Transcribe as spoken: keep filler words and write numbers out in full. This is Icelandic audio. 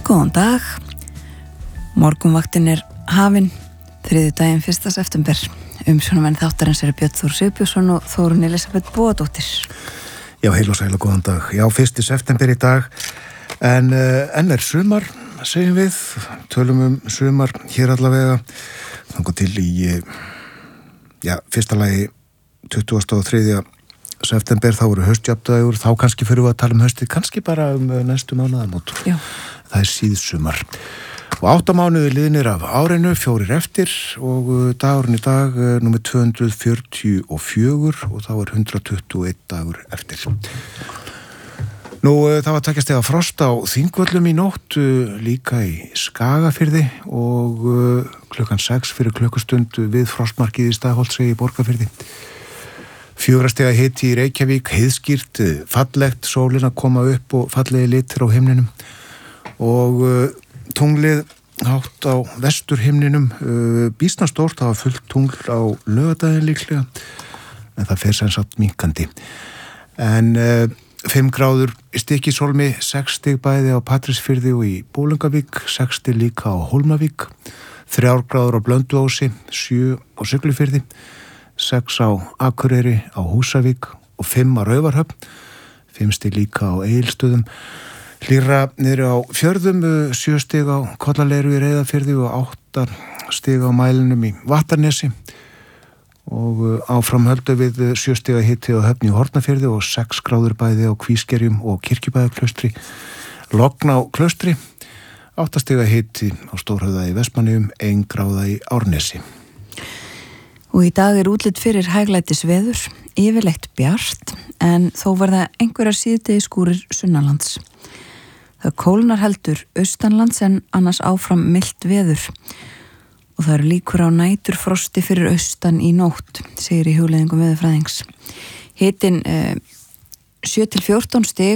Góðan dag. Morgunvaktin er hafin, þriðjudaginn fyrsta september. Umsjónarmenn þáttarins eru Björn Þór Sigbjörnsson og Þórunn Elísabet Bogadóttir. Já, heil og sæl og góðan dag. Já, fyrsta september í dag, en uh, enn er sumar, segjum við. Tölum um sumar hér allavega. Þangað til í, já, fyrsta lagi tuttugasta og þriðja september, þá eru haustjafndægur, þá kannski fyrir við að tala um haustið, kannski bara um næstu mánaðamót. Já. Það er síðsumar. Og átta mánuði liðnir af árinu, fjórir eftir og dagurinn í dag númer tvö hundruð fjörutíu og fjögur og þá er hundrað tuttugu og einn dagur eftir. Nú, það var tveggja stiga frost á Þingvöllum í nótt, líka í Skagafirði og klukkan sex fyrir klukkustund við frostmarkið í Staðholtsey í Borgarfirði. Fjögurra stiga hiti í Reykjavík, heiðskýrt, fallegt, sólin að koma upp og fallegi litir á himninum og tunglið hátt á vesturhimninum, býsna stórt, það var fullt tungl á laugardaginn líklega, en það fer sem sagt minnkandi. En fimm gráður í Stykkishólmi, sex stig bæði á Patreksfirði og í Bolungarvík, sex stig líka á Hólmavík, þrjár gráður á Blönduósi, sjö á Siglufirði, sex á Akureyri, á Húsavík og fimm á Raufarhöfn, fimm stig líka á Egilsstöðum, hlýrra niður á Fjörðum, sjö stig á Kollaleiru í Reyðarfirði og átta stig á Mælinum í Vattarnesi og áfram höldu við sjö stiga hiti á Höfn í Hornafirði og sex gráður bæði á Kvískerjum og Kirkjubæðarklaustri, logn á Klaustri, átta stiga hiti á Stórhöfða í Vestmannaeyjum, ein gráða í Árnesi. Og í dag er útlit fyrir hæglætis veður, yfirleitt bjart, en þó verða einhverjar síðdegi skúrir sunnanlands. Það kólnar heldur austanlands en annars áfram milt veður og það eru líkur á næturfrosti fyrir austan í nótt, segir í hugleiðingum veðurfræðings. Hitinn eh, sjö til fjórtán stig